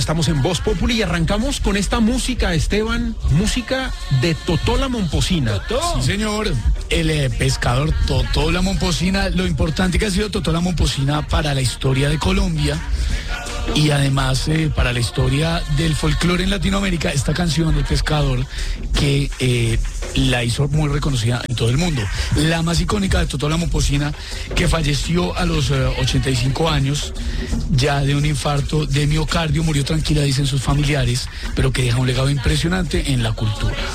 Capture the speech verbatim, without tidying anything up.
estamos en Voz Populi y arrancamos con esta música, Esteban, música de Totó la Momposina. Sí, señor, el eh, pescador Totó la Momposina, lo importante que ha sido Totó la Momposina para la historia de Colombia y además eh, para la historia del folclore en Latinoamérica, esta canción del pescador que eh, la hizo muy reconocida en todo el mundo. La más icónica de Totó la Momposina, que falleció a los eh, ochenta y cinco años, ya de un infarto de miocardio, murió tranquila, dicen sus familiares, pero que deja un legado impresionante en la cultura.